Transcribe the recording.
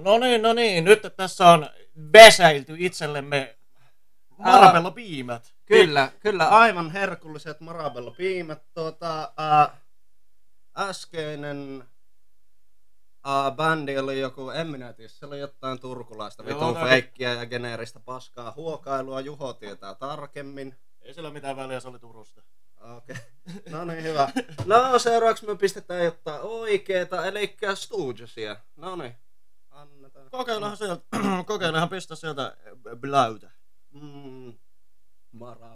No niin, nyt tässä on väsäilty itsellemme Marabella-piimät. Kyllä, aivan herkulliset Marabella-piimät. Äskeinen bändi oli joku, en minä tiedä, se oli jotain turkulaista vitun feikkiä ja geneeristä paskaa huokailua. Juho tietää tarkemmin. Ei sillä mitään väliä, se oli Turusta. Okei. No niin, hyvä. No seuraavaksi me pistetään jotain oikeeta, eli Stoogesia. No niin, annetaan. Kokeilehan pistä sieltä Bläytä. Marabella.